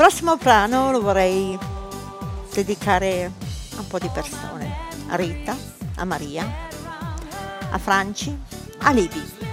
prossimo brano lo vorrei dedicare a un po' di persone, a Rita, a Maria, a Franci, a Livi.